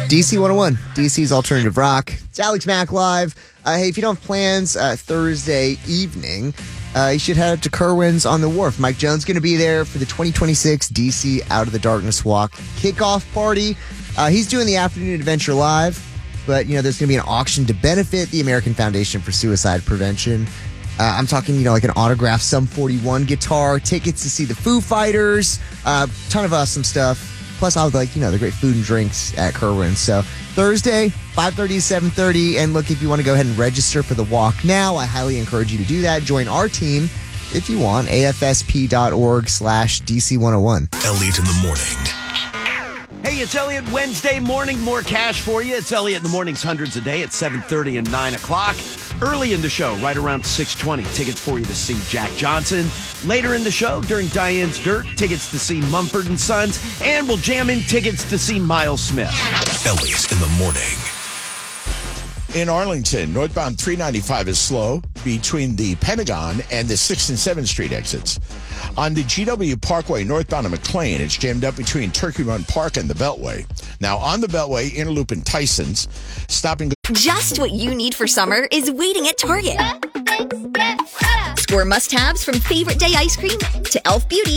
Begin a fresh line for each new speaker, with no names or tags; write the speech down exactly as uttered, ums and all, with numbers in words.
D C one oh one, D C's Alternative Rock. It's Alex Mack Live. Uh, hey, if you don't have plans uh, Thursday evening, uh, you should head up to Kerwin's on the Wharf. Mike Jones going to be there for the twenty twenty-six D C Out of the Darkness Walk kickoff party. Uh, he's doing the Afternoon Adventure Live, but, you know, there's going to be an auction to benefit the American Foundation for Suicide Prevention. Uh, I'm talking, you know, like an autographed Sum forty-one guitar, tickets to see the Foo Fighters, a uh, ton of awesome stuff. Plus, I would like, you know, the great food and drinks at Kerwin. So Thursday, five thirty to seven thirty. And look, if you want to go ahead and register for the walk now, I highly encourage you to do that. Join our team if you want. A F S P dot org slash D C one oh one.
Elliot in the morning.
Hey, it's Elliot Wednesday morning. More cash for you. It's Elliot in the mornings, hundreds a day at seven thirty and nine o'clock. Early in the show, right around six twenty, tickets for you to see Jack Johnson. Later in the show, during Diane's Dirt, tickets to see Mumford and Sons. And we'll jam in tickets to see Miles Smith.
Elliot in the morning.
In Arlington, northbound three ninety-five is slow between the Pentagon and the sixth and seventh Street exits. On the G W Parkway northbound of McLean, it's jammed up between Turkey Run Park and the Beltway. Now, on the Beltway, Interloop and Tyson's, stopping.
Just what you need for summer is waiting at Target. Score must-haves from Favorite Day ice cream to Elf Beauty